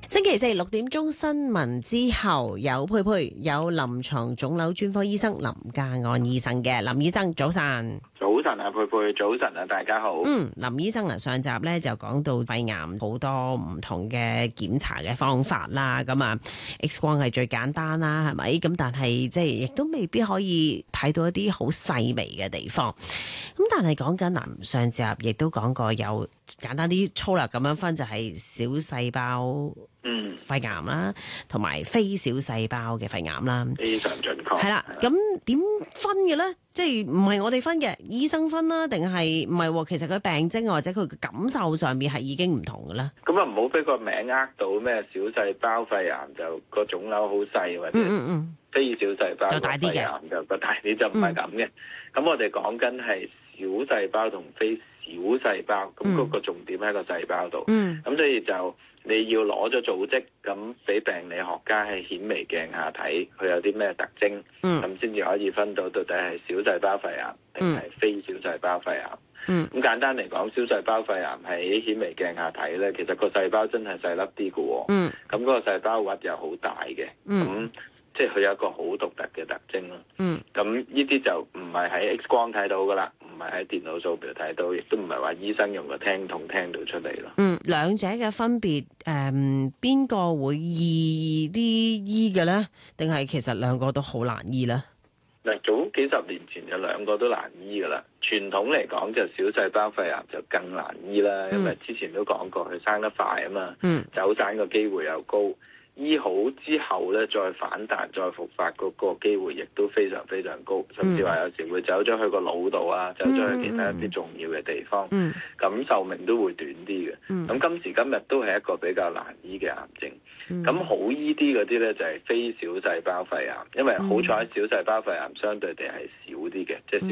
星期四6點鐘新聞之後，有佩佩，有臨床腫瘤專科醫生林家安醫生嘅。林醫生早晨。 早晨啊，佩佩，早晨啊，大家好。 林醫生啊，上集咧就講到肺癌好多唔同嘅檢查嘅方法啦，咁啊 X 光係最簡單啦，係咪？咁但係即係亦都未必可以睇到一啲好細微嘅地方。咁但係講緊上集亦都講過，有簡單啲粗略咁樣分，就係小細胞肺癌啦，同埋非小細胞嘅肺癌啦。 非常準確。 係啦，咁點分嘅咧？即係唔係我哋分嘅，醫生分啦，定係唔係？其實佢病徵或者佢嘅感受上面係已經唔同嘅啦。 咁啊，唔好俾個名呃到咩小細胞肺癌就個腫瘤好細，或者非小細胞就大啲嘅肺癌就個大啲，就唔係咁嘅。咁我哋講緊係小細胞同非小細胞，咁嗰個重點喺個細胞度。咁所以就你要攞咗組織，咁俾病理學家喺顯微鏡下睇佢有啲咩特徵，咁先至可以分到到底係小細胞肺癌定係非小細胞肺癌。咁簡單嚟講，小細胞肺癌喺顯微鏡下睇咧，其實個細胞真係細粒啲嘅。咁嗰個細胞核又好大嘅。咁即係佢有一個好獨特嘅特徵咯。咁呢啲就唔係喺 X 光睇到噶啦，唔係喺電腦掃描睇到，亦都唔係話醫生用個聽筒聽到出嚟咯。 兩者嘅分別，邊個會易啲醫嘅咧？定係其實兩個都好難醫咧？ 嗱，早幾十年前就兩個都難醫噶啦。傳統嚟講就小細胞肺癌就更難醫啦，因為之前都講過佢生得快啊嘛，走散個機會又高。醫好之後咧，再反彈再復發嗰個機會亦都非常非常高，甚至話有時會走咗去個腦度啊，走咗去其他一啲重要嘅地方，咁壽命都會短啲嘅。咁今時今日都係一個比較難醫嘅癌症。咁好醫啲嗰啲咧就係非小細胞肺癌，因為好彩小細胞肺癌相對地係少啲嘅，即係